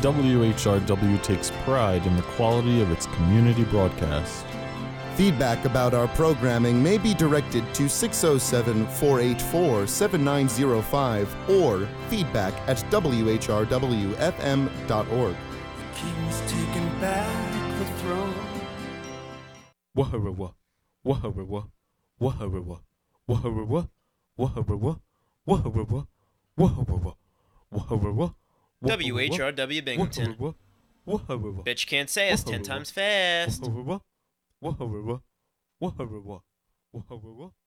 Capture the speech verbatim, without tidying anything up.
W H R W takes pride in the quality of its community broadcast. Feedback about our programming may be directed to six oh seven, four eight four, seven nine oh five or feedback at w h r w f m dot org. The king's taking back the throne. Waharawa, waharawa, waharawa, waharawa, waharawa, waharawa, waharawa, waharawa. W H R W Binghamton. Bitch can't say us ten times fast. Waharawa, waharawa, waharawa, waharawa.